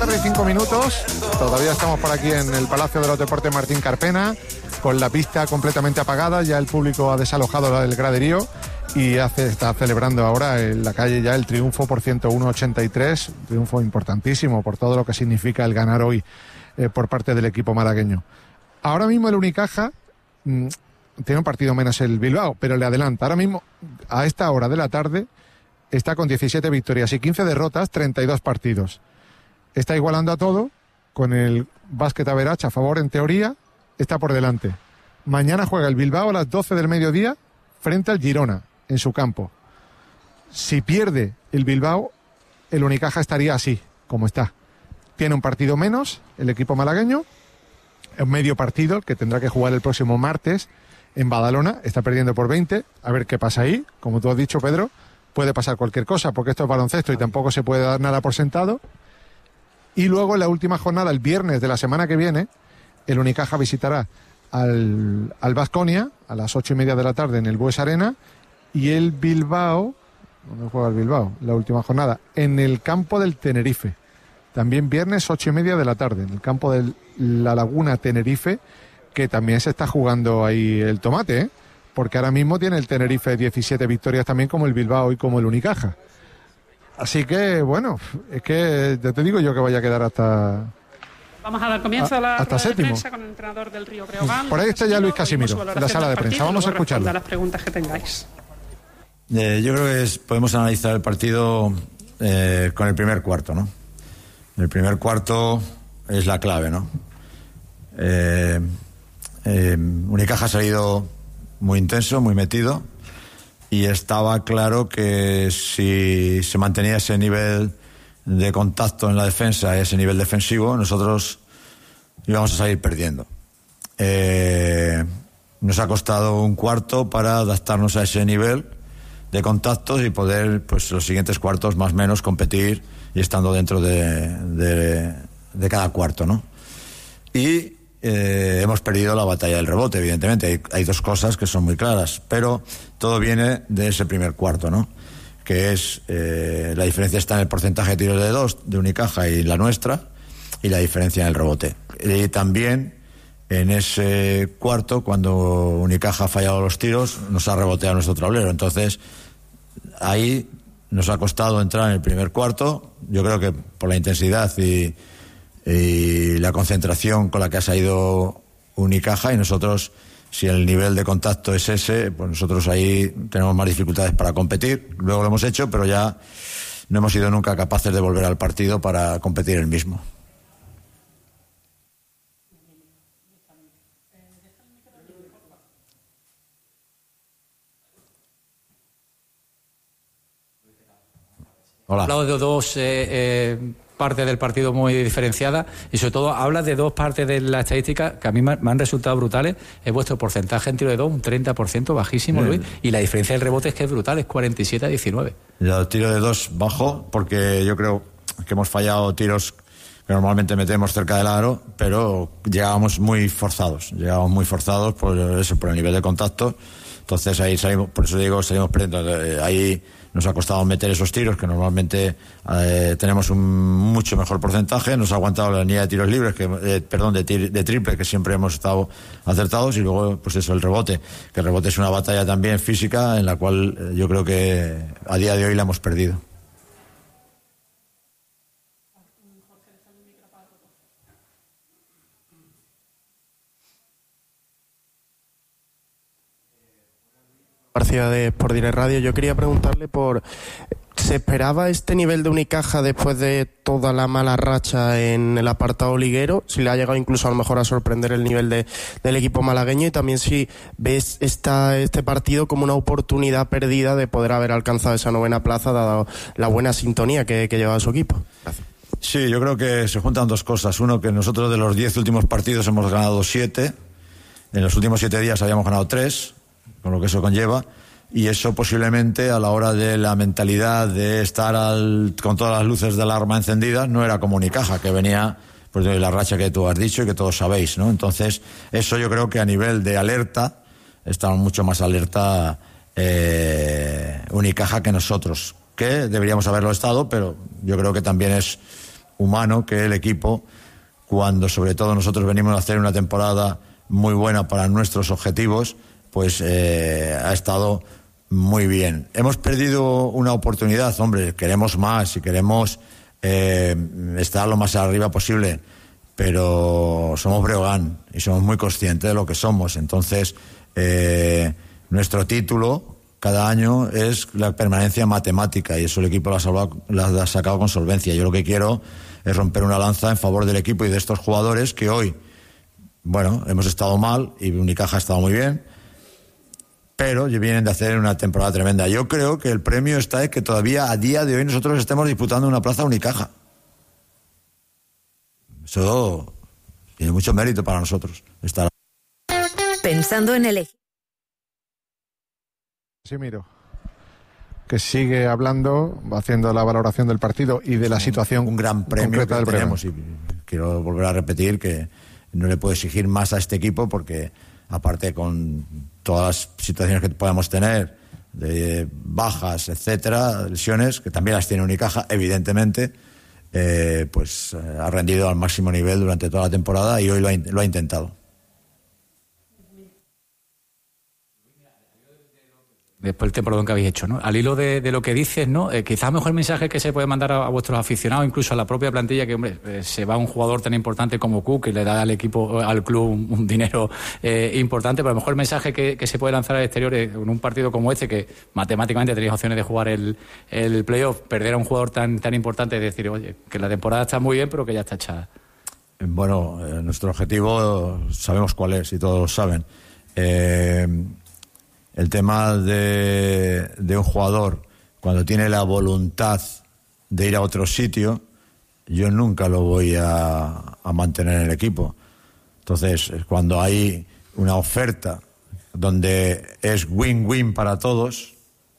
tarde y 5 minutos. Todavía estamos por aquí en el Palacio de los Deportes Martín Carpena, con la pista completamente apagada. Ya el público ha desalojado el graderío y está celebrando ahora en la calle ya el triunfo por 101-83. Triunfo importantísimo por todo lo que significa el ganar hoy por parte del equipo malagueño. Ahora mismo el Unicaja tiene un partido menos el Bilbao, pero le adelanta. Ahora mismo, a esta hora de la tarde, está con 17 victorias y 15 derrotas, 32 partidos. Está igualando a todo, con el Básquet Average a favor en teoría, está por delante. Mañana juega el Bilbao a las 12 del mediodía frente al Girona, en su campo. Si pierde el Bilbao, el Unicaja estaría así, como está. Tiene un partido menos, el equipo malagueño, un medio partido que tendrá que jugar el próximo martes en Badalona, está perdiendo por 20, a ver qué pasa ahí. Como tú has dicho, Pedro, puede pasar cualquier cosa, porque esto es baloncesto y tampoco se puede dar nada por sentado. Y luego en la última jornada, el viernes de la semana que viene, el Unicaja visitará al Baskonia a las 8:30 de la tarde en el Bues Arena, y el Bilbao, ¿dónde juega el Bilbao? La última jornada, en el campo del Tenerife. También viernes 8:30 de la tarde, en el campo de la Laguna Tenerife, que también se está jugando ahí el tomate, ¿eh? Porque ahora mismo tiene el Tenerife 17 victorias también, como el Bilbao y como el Unicaja. Así que, bueno, es que ya te digo yo que vaya a quedar hasta... Vamos a dar comienzo a la rueda de séptimo. prensa con el entrenador del Río Breogán. Por ahí está ya Luis Casimiro, en la sala de prensa. Vamos a escucharlo. A las preguntas que tengáis. Yo creo que podemos analizar el partido con el primer cuarto, ¿no? El primer cuarto es la clave, ¿no? Unicaja ha salido muy intenso, muy metido, y estaba claro que si se mantenía ese nivel de contacto en la defensa, ese nivel defensivo, nosotros íbamos a salir perdiendo. Nos ha costado un cuarto para adaptarnos a ese nivel de contactos y poder, pues los siguientes cuartos más o menos competir y estando dentro de cada cuarto, ¿no? Y hemos perdido la batalla del rebote, evidentemente. Hay dos cosas que son muy claras, pero todo viene de ese primer cuarto, ¿no? Que es, la diferencia está en el porcentaje de tiros de dos de Unicaja y la nuestra, y la diferencia en el rebote. Y también en ese cuarto, cuando Unicaja ha fallado los tiros, nos ha reboteado nuestro tablero. Entonces, ahí nos ha costado entrar en el primer cuarto. Yo creo que por la intensidad y la concentración con la que ha salido Unicaja, y nosotros, si el nivel de contacto es ese, pues nosotros ahí tenemos más dificultades para competir. Luego lo hemos hecho, pero ya no hemos sido nunca capaces de volver al partido para competir el mismo. Hola. Ha hablado de dos partes del partido muy diferenciadas, y sobre todo habla de dos partes de la estadística que a mí me han resultado brutales. Es vuestro porcentaje en tiro de dos, un 30%, bajísimo, Luis, y la diferencia del rebote es que es brutal, es 47-19. El tiro de dos bajo, porque yo creo que hemos fallado tiros que normalmente metemos cerca del aro, pero llegábamos muy forzados por el nivel de contacto. Entonces ahí salimos, por eso digo, salimos perdiendo. Ahí nos ha costado meter esos tiros, que normalmente tenemos un mucho mejor porcentaje. Nos ha aguantado la línea de tiros libres, de triple, que siempre hemos estado acertados. Y luego, pues eso, el rebote. Que el rebote es una batalla también física, en la cual yo creo que a día de hoy la hemos perdido. García de Sport Direct Radio. Yo quería preguntarle ¿se esperaba este nivel de Unicaja después de toda la mala racha en el apartado liguero? Si le ha llegado incluso a lo mejor a sorprender el nivel del equipo malagueño, y también si ves este partido como una oportunidad perdida de poder haber alcanzado esa novena plaza, dado la buena sintonía que lleva su equipo. Gracias. Sí, yo creo que se juntan dos cosas. Uno, que nosotros de los 10 últimos partidos hemos ganado 7. En los últimos 7 días habíamos ganado 3. Con lo que eso conlleva, y eso posiblemente a la hora de la mentalidad de estar con todas las luces de alarma encendidas, no era como Unicaja, que venía pues de la racha que tú has dicho y que todos sabéis, ¿no? Entonces, eso yo creo que a nivel de alerta, estamos mucho más alerta Unicaja que nosotros, que deberíamos haberlo estado, pero yo creo que también es humano que el equipo, cuando sobre todo nosotros venimos a hacer una temporada muy buena para nuestros objetivos, pues ha estado muy bien. Hemos perdido una oportunidad, hombre, queremos más y queremos estar lo más arriba posible, pero somos Breogán y somos muy conscientes de lo que somos. Entonces, nuestro título cada año es la permanencia matemática, y eso el equipo la ha sacado con solvencia. Yo lo que quiero es romper una lanza en favor del equipo y de estos jugadores que hoy, bueno, hemos estado mal y Unicaja ha estado muy bien, pero vienen de hacer una temporada tremenda. Yo creo que el premio está en que todavía a día de hoy nosotros estemos disputando una plaza Unicaja. Eso tiene mucho mérito para nosotros. Estar... Pensando en el... Sí, miro. Que sigue hablando, haciendo la valoración del partido y de la situación. Un gran premio que tenemos. Y quiero volver a repetir que no le puedo exigir más a este equipo porque, aparte con todas las situaciones que podamos tener, de bajas, etcétera, lesiones, que también las tiene Unicaja, evidentemente, pues ha rendido al máximo nivel durante toda la temporada y hoy lo ha intentado. Después el temporadón que habéis hecho, ¿no? Al hilo de lo que dices, ¿no? Quizás mejor mensaje que se puede mandar a vuestros aficionados, incluso a la propia plantilla, que, hombre, se va un jugador tan importante como Cook, que le da al equipo, al club, un dinero importante, pero a lo mejor el mensaje que se puede lanzar al exterior en un partido como este, que matemáticamente tenéis opciones de jugar el playoff, perder a un jugador tan importante, es decir, oye, que la temporada está muy bien, pero que ya está echada. Bueno, nuestro objetivo sabemos cuál es y todos lo saben. El tema de un jugador cuando tiene la voluntad de ir a otro sitio, yo nunca lo voy a mantener en el equipo. Entonces, cuando hay una oferta donde es win-win para todos,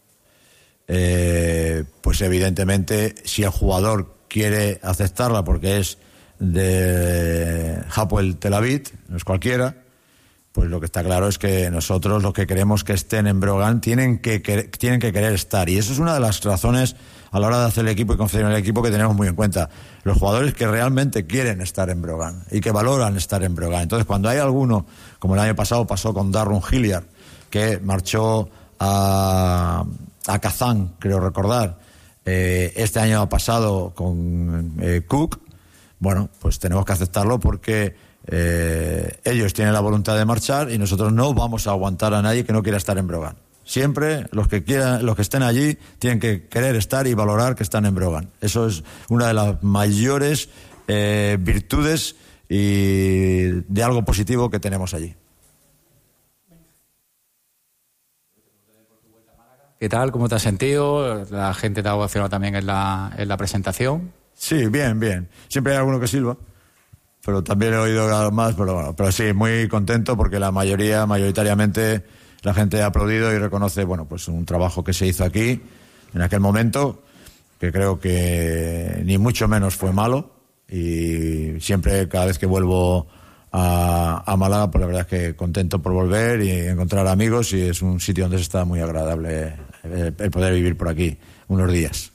pues evidentemente si el jugador quiere aceptarla porque es de Hapoel Tel Aviv, no es cualquiera, pues lo que está claro es que nosotros los que queremos que estén en Breogán tienen que querer estar. Y eso es una de las razones a la hora de hacer el equipo y confeccionar el equipo que tenemos muy en cuenta. Los jugadores que realmente quieren estar en Breogán y que valoran estar en Breogán. Entonces, cuando hay alguno, como el año pasado pasó con Darren Hilliard, que marchó a Kazán, creo recordar, este año ha pasado con Cook, bueno, pues tenemos que aceptarlo porque ellos tienen la voluntad de marchar y nosotros no vamos a aguantar a nadie que no quiera estar en Breogán. Siempre los que estén allí tienen que querer estar y valorar que están en Breogán. Eso es una de las mayores virtudes y de algo positivo que tenemos allí. ¿Qué tal? ¿Cómo te has sentido? La gente te ha ovacionado también en la presentación. Sí, bien. Siempre hay alguno que silba, pero también he oído más, pero sí, muy contento porque mayoritariamente la gente ha aplaudido y reconoce, bueno, pues un trabajo que se hizo aquí en aquel momento, que creo que ni mucho menos fue malo, y siempre, cada vez que vuelvo a Málaga, pues la verdad es que contento por volver y encontrar amigos, y es un sitio donde se está muy agradable el poder vivir por aquí unos días.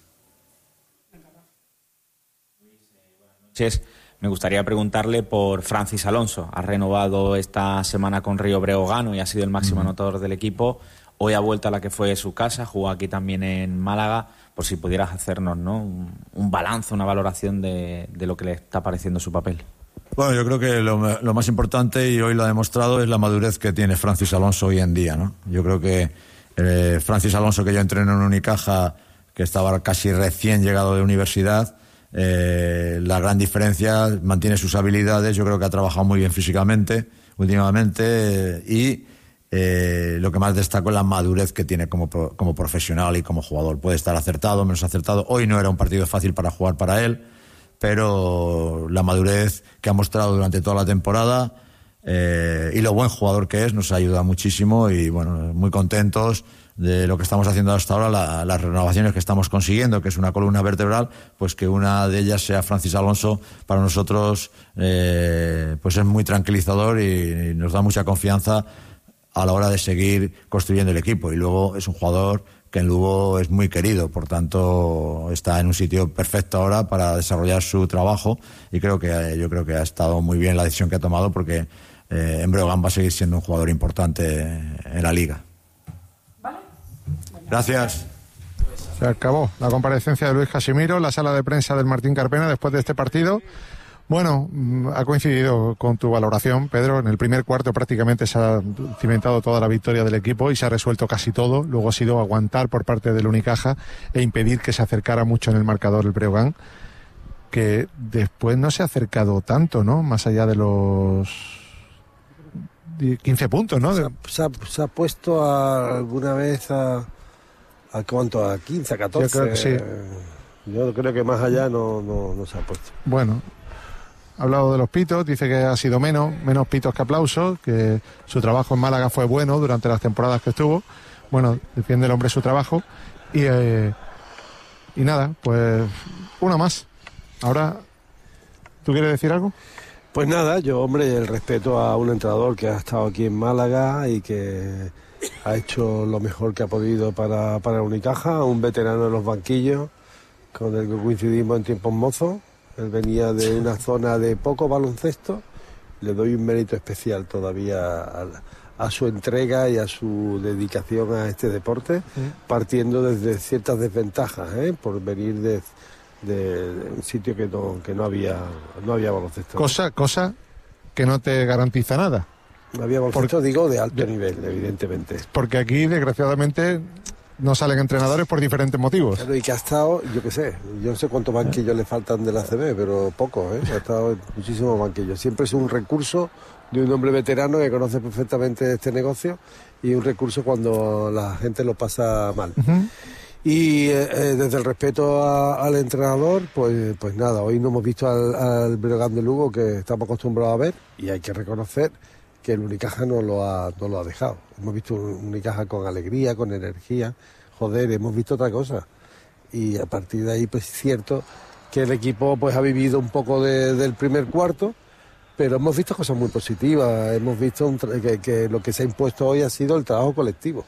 Me gustaría preguntarle por Francis Alonso. Ha renovado esta semana con Río Breogán y ha sido el máximo anotador del equipo. Hoy ha vuelto a la que fue su casa, jugó aquí también en Málaga. Por si pudieras hacernos, ¿no?, un balance, una valoración de lo que le está pareciendo su papel. Bueno, yo creo que lo más importante, y hoy lo ha demostrado, es la madurez que tiene Francis Alonso hoy en día, ¿no? Yo creo que Francis Alonso, que yo entreno en Unicaja, que estaba casi recién llegado de universidad, la gran diferencia, mantiene sus habilidades. Yo creo que ha trabajado muy bien físicamente últimamente, y lo que más destaco es la madurez que tiene como profesional y como jugador. Puede estar acertado, menos acertado. Hoy no era un partido fácil para jugar para él, pero la madurez que ha mostrado durante toda la temporada y lo buen jugador que es nos ayuda muchísimo, y bueno, muy contentos de lo que estamos haciendo hasta ahora, las renovaciones que estamos consiguiendo, que es una columna vertebral, pues que una de ellas sea Francis Alonso, para nosotros pues es muy tranquilizador y nos da mucha confianza a la hora de seguir construyendo el equipo. Y luego es un jugador que en Lugo es muy querido, por tanto está en un sitio perfecto ahora para desarrollar su trabajo, y yo creo que ha estado muy bien la decisión que ha tomado, porque en Breogán va a seguir siendo un jugador importante en la liga. ¿Vale? Gracias. Se acabó la comparecencia de Luis Casimiro en la sala de prensa del Martín Carpena después de este partido. Bueno, ha coincidido con tu valoración, Pedro. En el primer cuarto prácticamente se ha cimentado toda la victoria del equipo y se ha resuelto casi todo. Luego ha sido aguantar por parte del Unicaja e impedir que se acercara mucho en el marcador el Breogán, que después no se ha acercado tanto, ¿no? Más allá de los 15 puntos, ¿no? Se ha puesto alguna vez a ¿cuánto? ¿A 15, a 14? Yo creo que sí. Yo creo que más allá no se ha puesto. Bueno, ha hablado de los pitos, dice que ha sido menos pitos que aplausos, que su trabajo en Málaga fue bueno durante las temporadas que estuvo. Bueno, defiende el hombre su trabajo y nada, pues uno más. Ahora, ¿tú quieres decir algo? Pues nada, el respeto a un entrenador que ha estado aquí en Málaga y que ha hecho lo mejor que ha podido para Unicaja, un veterano de los banquillos con el que coincidimos en tiempos mozos. Él venía de una zona de poco baloncesto. Le doy un mérito especial todavía a su entrega y a su dedicación a este deporte, partiendo desde ciertas desventajas, por venir de un sitio que no había baloncesto. Cosa que no te garantiza nada. No había baloncesto, digo, de alto nivel, evidentemente. Porque aquí, desgraciadamente, no salen entrenadores por diferentes motivos. Claro, y que ha estado, yo no sé cuántos banquillos le faltan de la ACB, pero pocos, ha estado en muchísimos banquillos. Siempre es un recurso de un hombre veterano que conoce perfectamente este negocio, y un recurso cuando la gente lo pasa mal. Y desde el respeto al entrenador, pues nada, hoy no hemos visto al Breogán de Lugo que estamos acostumbrados a ver, y hay que reconocer que el Unicaja no lo ha dejado. Hemos visto un Unicaja con alegría, con energía. Hemos visto otra cosa. Y a partir de ahí, pues es cierto que el equipo pues ha vivido un poco del primer cuarto, pero hemos visto cosas muy positivas. Hemos visto que lo que se ha impuesto hoy ha sido el trabajo colectivo.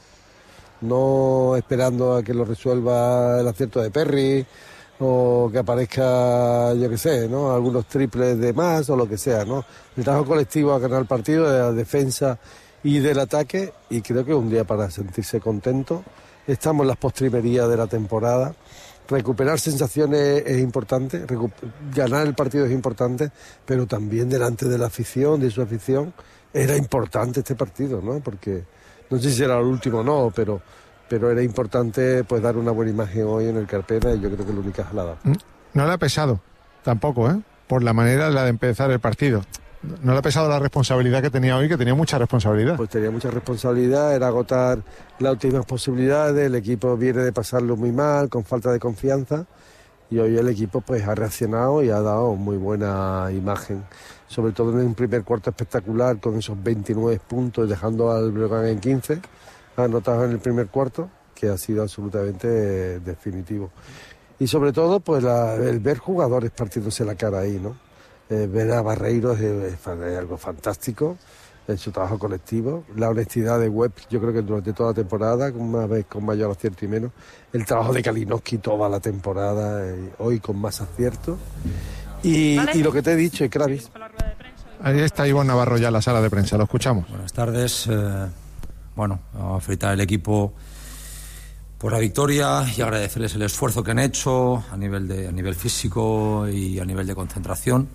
No esperando a que lo resuelva el acierto de Perry, o que aparezca, algunos triples de más o lo que sea, ¿no? El trabajo colectivo ha ganado el partido de la defensa y del ataque, y creo que es un día para sentirse contento. Estamos en las postrimerías de la temporada. Recuperar sensaciones es importante, ganar el partido es importante, pero también delante de la afición, de su afición, era importante este partido, ¿no? Porque no sé si será el último o no, pero era importante pues dar una buena imagen hoy en el Carpena, y yo creo que el Unicaja la ha dado. No le ha pesado tampoco, por la manera de empezar el partido. No le ha pesado la responsabilidad que tenía hoy, que tenía mucha responsabilidad. Pues tenía mucha responsabilidad, era agotar las últimas posibilidades. El equipo viene de pasarlo muy mal, con falta de confianza, y hoy el equipo pues ha reaccionado y ha dado muy buena imagen, sobre todo en un primer cuarto espectacular, con esos 29 puntos, dejando al Breogán en 15 anotados en el primer cuarto, que ha sido absolutamente definitivo. Y sobre todo pues el ver jugadores partiéndose la cara ahí, ¿no? Ver a Barreiros es algo fantástico, en su trabajo colectivo. La honestidad de Webb, yo creo que durante toda la temporada, una vez con mayor acierto y menos. El trabajo de Kalinowski toda la temporada, hoy con más acierto. Y lo que te he dicho, y Kravis. Ahí está Ivonne Navarro ya en la sala de prensa, lo escuchamos. Buenas tardes. Vamos a felicitar al equipo por la victoria y agradecerles el esfuerzo que han hecho a nivel físico y a nivel de concentración.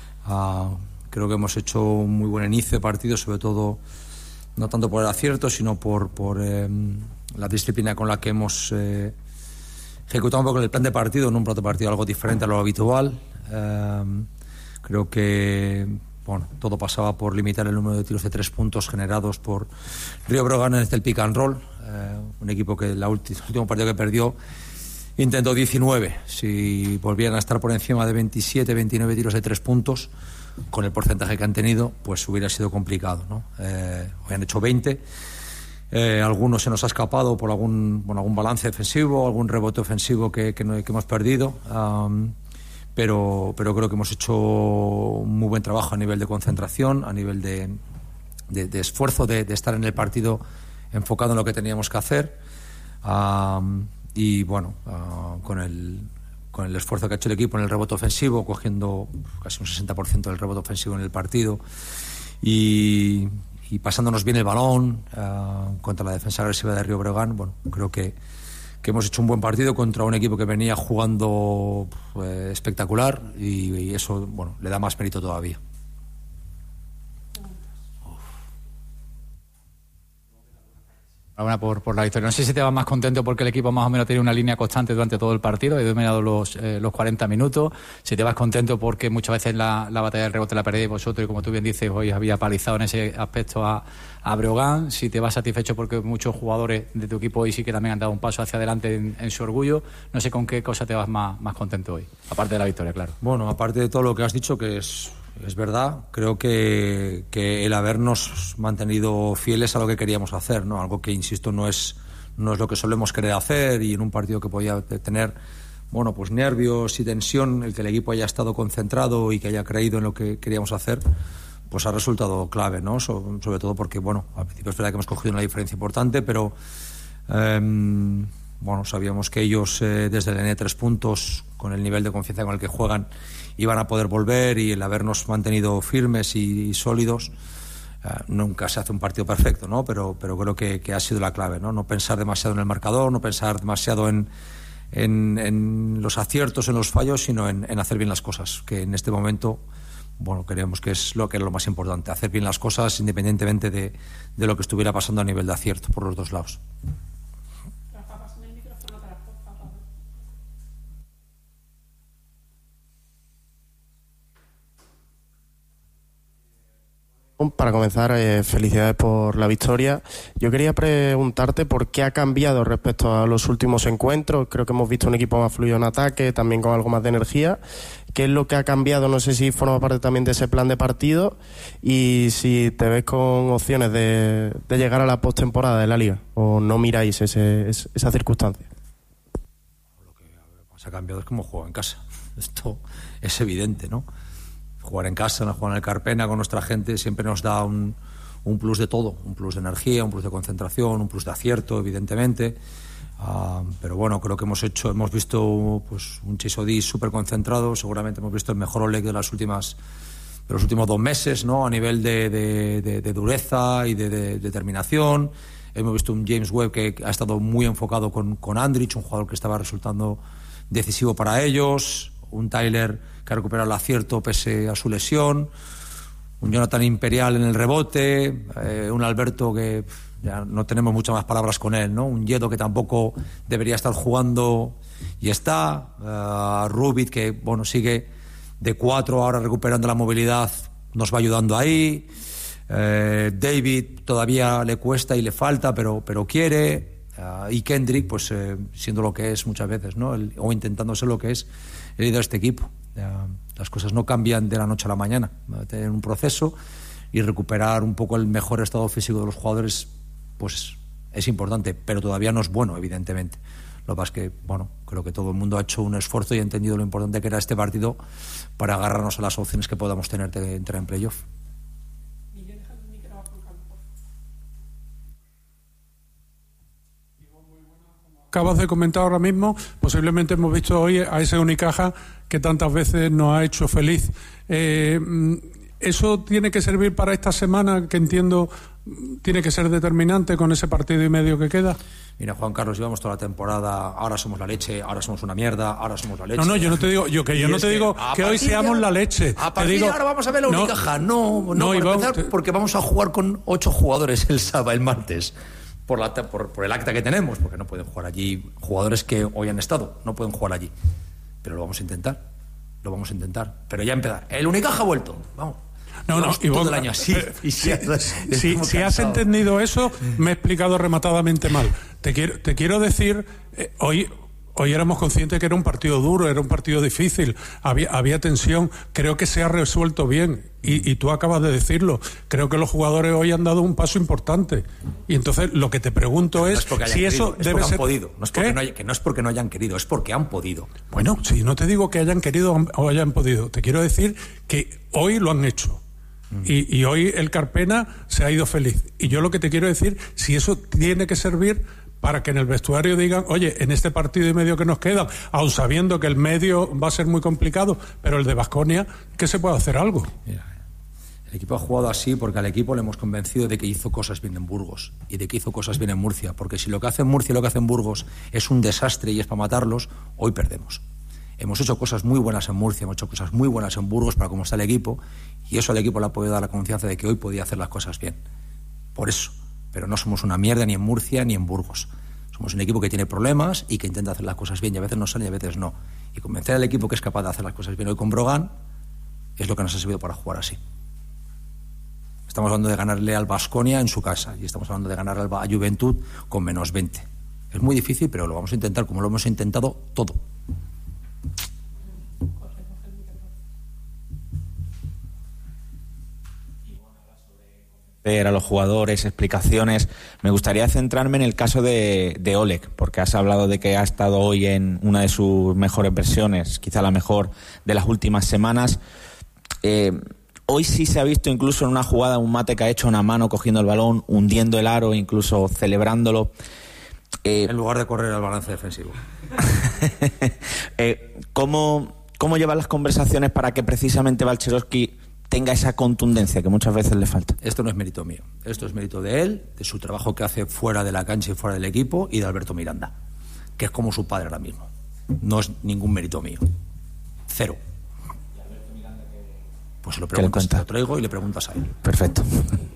Creo que hemos hecho un muy buen inicio de partido, sobre todo no tanto por el acierto, sino por la disciplina con la que hemos ejecutado un poco el plan de partido, en un plan de partido algo diferente a lo habitual. Creo que todo pasaba por limitar el número de tiros de 3 puntos generados por Río Breogán desde el pick and roll. Un equipo que el último partido que perdió intentó 19. Si volvían a estar por encima de 27, 29 tiros de 3 puntos, con el porcentaje que han tenido, pues hubiera sido complicado, ¿no? Hoy han hecho 20. Algunos se nos ha escapado por algún balance defensivo, algún rebote ofensivo que hemos perdido. Pero creo que hemos hecho un muy buen trabajo a nivel de concentración, a nivel de esfuerzo, de estar en el partido enfocado en lo que teníamos que hacer. Y bueno, con el esfuerzo que ha hecho el equipo en el rebote ofensivo, cogiendo casi un 60% del rebote ofensivo en el partido y pasándonos bien el balón contra la defensa agresiva de Río Breogán, bueno, creo que hemos hecho un buen partido contra un equipo que venía jugando espectacular y eso, bueno, le da más mérito todavía. Enhorabuena por la victoria. No sé si te vas más contento porque el equipo más o menos tiene una línea constante durante todo el partido, ha dominado los 40 minutos. Si te vas contento porque muchas veces la batalla del rebote la perdéis vosotros y, como tú bien dices, hoy había palizado en ese aspecto a Breogán. Si te vas satisfecho porque muchos jugadores de tu equipo hoy sí que también han dado un paso hacia adelante en su orgullo. No sé con qué cosa te vas más contento hoy, aparte de la victoria, claro. Bueno, aparte de todo lo que has dicho, que es verdad, creo que el habernos mantenido fieles a lo que queríamos hacer, ¿no? Algo que, insisto, no es lo que solemos querer hacer, y en un partido que podía tener, bueno, pues nervios y tensión, el que el equipo haya estado concentrado y que haya creído en lo que queríamos hacer, pues ha resultado clave, ¿no? Sobre todo porque, bueno, al principio es verdad que hemos cogido una diferencia importante, pero bueno, sabíamos que ellos desde la línea de 3 puntos, con el nivel de confianza con el que juegan, iban a poder volver, y el habernos mantenido firmes y sólidos, nunca se hace un partido perfecto, ¿no? Pero creo que ha sido la clave, ¿no? No pensar demasiado en el marcador, no pensar demasiado en los aciertos, en los fallos, sino en hacer bien las cosas, que en este momento, bueno, creemos que es lo más importante, hacer bien las cosas independientemente de lo que estuviera pasando a nivel de acierto por los dos lados. Para comenzar, felicidades por la victoria. Yo quería preguntarte por qué ha cambiado respecto a los últimos encuentros. Creo que hemos visto un equipo más fluido en ataque, también con algo más de energía. ¿Qué es lo que ha cambiado? No sé si forma parte también de ese plan de partido, y si te ves con opciones de llegar a la postemporada de la Liga, o no miráis esa circunstancia. Lo que más ha cambiado es cómo juega en casa. Esto es evidente, ¿no? Jugar en casa, jugar en el Carpena con nuestra gente siempre nos da un plus de todo, un plus de energía, un plus de concentración, un plus de acierto, evidentemente. Pero bueno, creo que hemos visto pues un Chisodí súper concentrado. Seguramente hemos visto el mejor Oleg de los últimos 2 meses, ¿no? A nivel de dureza y de determinación. Hemos visto un James Webb que ha estado muy enfocado con Andrich, un jugador que estaba resultando decisivo para ellos. Un Tyler que ha recuperado el acierto pese a su lesión, un Jonathan Imperial en el rebote, un Alberto que ya no tenemos muchas más palabras con él, ¿no? Un Yedo que tampoco debería estar jugando y está, Rubit que, bueno, sigue de 4 ahora recuperando la movilidad, nos va ayudando ahí, David todavía le cuesta y le falta, pero quiere, y Kendrick pues siendo lo que es muchas veces, ¿no? O intentando ser lo que es el líder de este equipo. Las cosas no cambian de la noche a la mañana, va a tener un proceso, y recuperar un poco el mejor estado físico de los jugadores pues es importante, pero todavía no es bueno, evidentemente. Lo que pasa es que, bueno, creo que todo el mundo ha hecho un esfuerzo y ha entendido lo importante que era este partido para agarrarnos a las opciones que podamos tener de entrar en playoff. Acabas de comentar ahora mismo, posiblemente hemos visto hoy a ese Unicaja que tantas veces nos ha hecho feliz. ¿Eso tiene que servir para esta semana, que entiendo tiene que ser determinante con ese partido y medio que queda? Mira, Juan Carlos, llevamos toda la temporada, ahora somos la leche, ahora somos una mierda, ahora somos la leche. No, yo no te digo, que hoy seamos la leche. A partir de ahora vamos a ver la Unicaja. No, para empezar, porque vamos a jugar con 8 jugadores el martes. Por el acta que tenemos, porque no pueden jugar allí jugadores que hoy han estado, no pueden jugar allí, pero lo vamos a intentar, pero ya empezar. El Unicaja ha vuelto, vamos. Y todo el año así. Si has entendido eso, me he explicado rematadamente mal. Te quiero decir, hoy éramos conscientes que era un partido duro, era un partido difícil, había tensión. Creo que se ha resuelto bien, y tú acabas de decirlo. Creo que los jugadores hoy han dado un paso importante, y entonces lo que te pregunto es si eso debe ser... No es porque no hayan querido, es porque han podido. Bueno, si no te digo que hayan querido o hayan podido, te quiero decir que hoy lo han hecho. Y hoy el Carpena se ha ido feliz. Y yo lo que te quiero decir, si eso tiene que servir para que en el vestuario digan, oye, en este partido y medio que nos queda, aun sabiendo que el medio va a ser muy complicado, pero el de Baskonia, que se puede hacer algo. Mira, el equipo ha jugado así porque al equipo le hemos convencido de que hizo cosas bien en Burgos y de que hizo cosas bien en Murcia, porque si lo que hace en Murcia y lo que hace en Burgos es un desastre y es para matarlos, hoy perdemos. Hemos hecho cosas muy buenas en Murcia, hemos hecho cosas muy buenas en Burgos para cómo está el equipo, y eso al equipo le ha podido dar la confianza de que hoy podía hacer las cosas bien. Por eso. Pero no somos una mierda ni en Murcia ni en Burgos. Somos un equipo que tiene problemas y que intenta hacer las cosas bien, y a veces no sale y a veces no. Y convencer al equipo que es capaz de hacer las cosas bien hoy con Brogan es lo que nos ha servido para jugar así. Estamos hablando de ganarle al Baskonia en su casa y estamos hablando de ganarle a Juventud con menos 20. Es muy difícil, pero lo vamos a intentar como lo hemos intentado todo. A los jugadores, explicaciones. Me gustaría centrarme en el caso de Oleg, porque has hablado de que ha estado hoy en una de sus mejores versiones, quizá la mejor de las últimas semanas. Hoy sí se ha visto incluso en una jugada un mate que ha hecho una mano cogiendo el balón, hundiendo el aro, incluso celebrándolo. En lugar de correr al balance defensivo. ¿Cómo llevan las conversaciones para que precisamente Balcherowski tenga esa contundencia que muchas veces le falta? Esto no es mérito mío, esto es mérito de él, de su trabajo que hace fuera de la cancha y fuera del equipo, y de Alberto Miranda, que es como su padre ahora mismo. No es ningún mérito mío. Cero. Pues se lo preguntas, te lo traigo y le preguntas a él. Perfecto.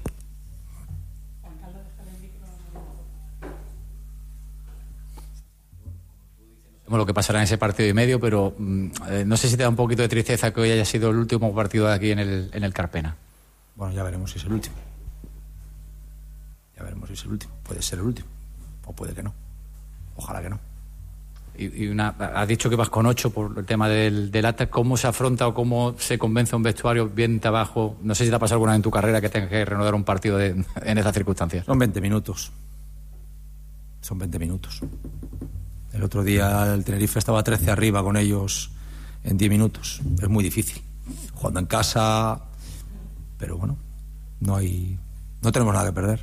Lo que pasará en ese partido y medio, pero no sé si te da un poquito de tristeza que hoy haya sido el último partido de aquí en el Carpena. Bueno, ya veremos si es el último. Ya veremos si es el último. Puede ser el último, o puede que no. Ojalá que no. Has dicho que vas con 8 por el tema del acta. ¿Cómo se afronta o cómo se convence un vestuario bien abajo? No sé si te ha pasado alguna vez en tu carrera que tengas que renovar un partido en esas circunstancias. Son 20 minutos. El otro día el Tenerife estaba 13 arriba con ellos en 10 minutos. Es muy difícil. Jugando en casa, pero bueno, no tenemos nada que perder.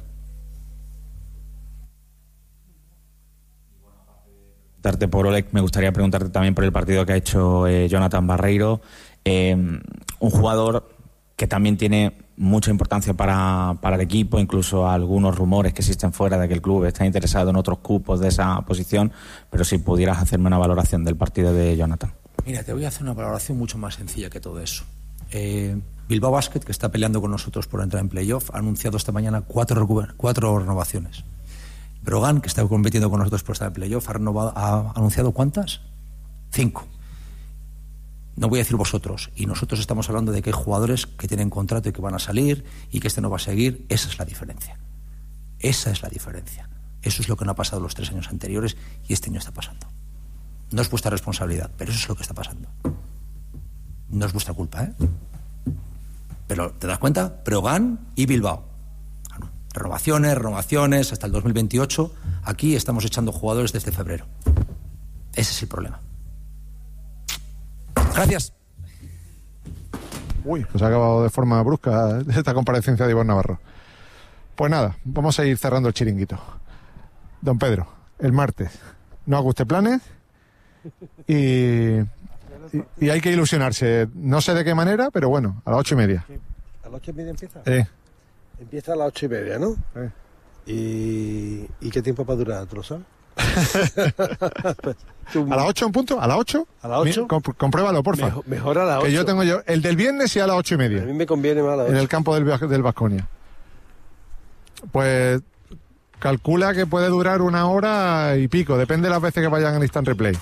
Darte por Oleg, me gustaría preguntarte también por el partido que ha hecho Jonathan Barreiro, un jugador que también tiene mucha importancia para el equipo, incluso algunos rumores que existen fuera de que el club está interesado en otros cupos de esa posición, pero si pudieras hacerme una valoración del partido de Jonathan. Mira, te voy a hacer una valoración mucho más sencilla que todo eso. Bilbao Basket, que está peleando con nosotros por entrar en playoff, ha anunciado esta mañana 4 renovaciones. Brogan, que está compitiendo con nosotros por estar en playoff, ha anunciado ¿cuántas? 5. No voy a decir vosotros, y nosotros estamos hablando de que hay jugadores que tienen contrato y que van a salir y que este no va a seguir. Esa es la diferencia. Eso es lo que no ha pasado los 3 años anteriores y este año está pasando. No es vuestra responsabilidad, pero eso es lo que está pasando. No es vuestra culpa, ¿eh? Pero, ¿te das cuenta? Brogan y Bilbao. Renovaciones hasta el 2028. Aquí estamos echando jugadores desde febrero. Ese es el problema. Gracias. Uy, pues ha acabado de forma brusca esta comparecencia de Iván Navarro. Pues nada, vamos a ir cerrando el chiringuito. Don Pedro, el martes no haga usted planes y hay que ilusionarse. No sé de qué manera, pero bueno, a las 8:30. ¿A las 8:30 empieza? Empieza a las 8:30, ¿no? ¿Y qué tiempo va a durar? ¿Tú lo sabes? ¿A las 8 en punto? ¿A las 8? ¿A las 8? Compruébalo, porfa. Mejor a las 8. Que yo tengo el del viernes y a las 8:30. A mí me conviene más a las 8. En el campo del Baskonia. Pues calcula que puede durar 1 hora y pico. Depende de las veces que vayan al instant replay.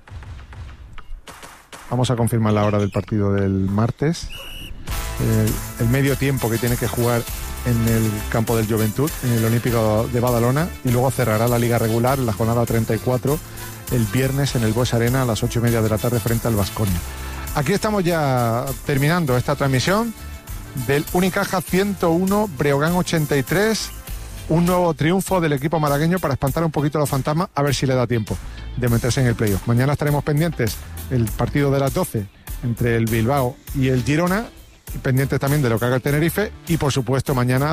Vamos a confirmar la hora del partido del martes. El medio tiempo que tiene que jugar en el campo del Juventud, en el Olímpico de Badalona, y luego cerrará la liga regular, la jornada 34, el viernes en el Bues Arena a las 8:30 de la tarde frente al Baskonia. Aquí estamos ya terminando esta transmisión del Unicaja 101, Breogán 83, un nuevo triunfo del equipo malagueño para espantar un poquito a los fantasmas, a ver si le da tiempo de meterse en el playoff. Mañana estaremos pendientes el partido de las 12 entre el Bilbao y el Girona, y pendientes también de lo que haga el Tenerife, y por supuesto mañana